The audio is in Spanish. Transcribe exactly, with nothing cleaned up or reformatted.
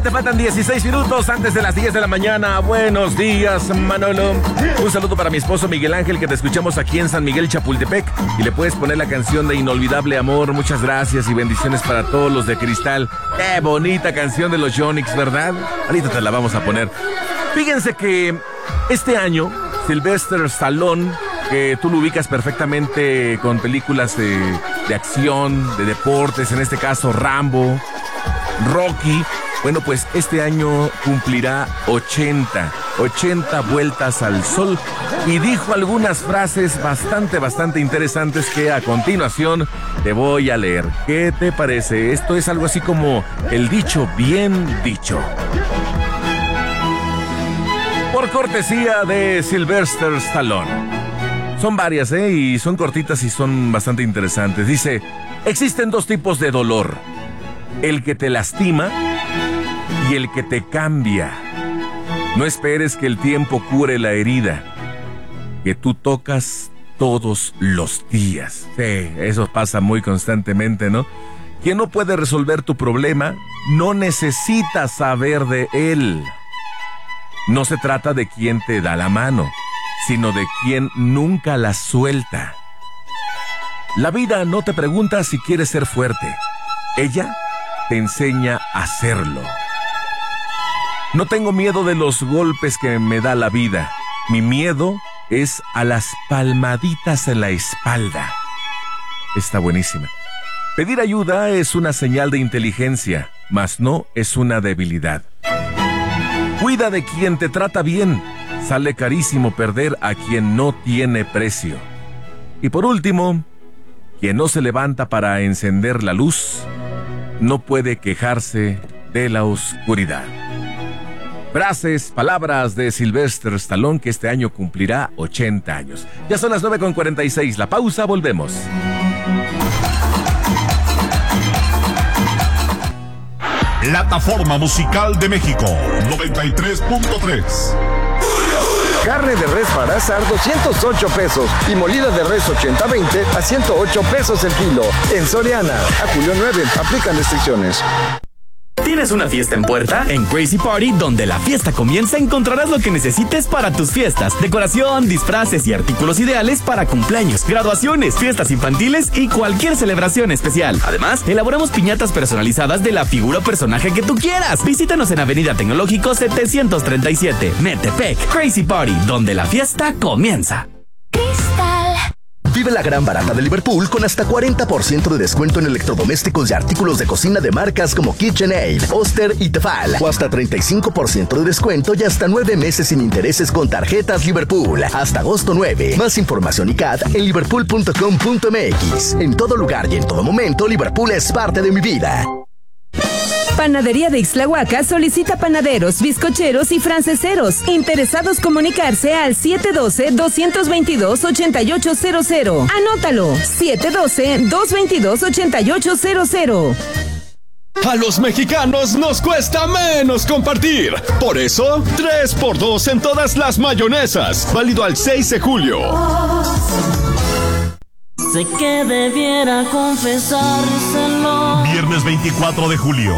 te faltan dieciséis minutos antes de las diez de la mañana. Buenos días, Manolo. Un saludo para mi esposo Miguel Ángel, que te escuchamos aquí en San Miguel, Chapultepec. Y le puedes poner la canción de Inolvidable Amor. Muchas gracias y bendiciones para todos los de Cristal. Qué bonita canción de los Yonix, ¿verdad? Ahorita te la vamos a poner. Fíjense que este año, Sylvester Stallone, que tú lo ubicas perfectamente con películas de, de acción, de deportes, en este caso Rambo, Rocky. Bueno, pues este año cumplirá ochenta, ochenta vueltas al sol y dijo algunas frases bastante, bastante interesantes que a continuación te voy a leer. ¿Qué te parece? Esto es algo así como el dicho bien dicho. Por cortesía de Sylvester Stallone. Son varias, ¿eh? Y son cortitas y son bastante interesantes. Dice, existen dos tipos de dolor. El que te lastima y el que te cambia. No esperes que el tiempo cure la herida que tú tocas todos los días. Sí, eso pasa muy constantemente, ¿no? Quien no puede resolver tu problema no necesita saber de él. No se trata de quien te da la mano, sino de quien nunca la suelta. La vida no te pregunta si quieres ser fuerte. Ella te enseña a hacerlo. No tengo miedo de los golpes que me da la vida. Mi miedo es a las palmaditas en la espalda. Está buenísima. Pedir ayuda es una señal de inteligencia, mas no es una debilidad. Cuida de quien te trata bien. Sale carísimo perder a quien no tiene precio. Y por último, quien no se levanta para encender la luz, no puede quejarse de la oscuridad. Frases, palabras de Sylvester Stallone, que este año cumplirá ochenta años. Ya son las nueve con cuarenta y seis. La pausa, volvemos. Plataforma Musical de México, noventa y tres punto tres. Carne de res para asar, doscientos ocho pesos. Y molida de res ochenta veinte a ciento ocho pesos el kilo. En Soriana. A julio nueve. Aplican restricciones. ¿Tienes una fiesta en puerta? En Crazy Party, donde la fiesta comienza, encontrarás lo que necesites para tus fiestas. Decoración, disfraces y artículos ideales para cumpleaños, graduaciones, fiestas infantiles y cualquier celebración especial. Además, elaboramos piñatas personalizadas de la figura o personaje que tú quieras. Visítanos en Avenida Tecnológico setecientos treinta y siete, Metepec. Crazy Party, donde la fiesta comienza. Vive la gran barata de Liverpool con hasta cuarenta por ciento de descuento en electrodomésticos y artículos de cocina de marcas como KitchenAid, Oster y Tefal. O hasta treinta y cinco por ciento de descuento y hasta nueve meses sin intereses con tarjetas Liverpool. Hasta agosto nueve. Más información y C A D en liverpool punto com punto m x. En todo lugar y en todo momento, Liverpool es parte de mi vida. Panadería de Ixtlahuaca solicita panaderos, bizcocheros y franceseros. Interesados comunicarse al siete uno dos, dos dos dos, ocho ocho cero cero. Anótalo, siete uno dos, dos dos dos, ocho ocho cero cero. A los mexicanos nos cuesta menos compartir. Por eso, tres por dos en todas las mayonesas. Válido al seis de julio. Sé que debiera confesárselo. Viernes veinticuatro de julio.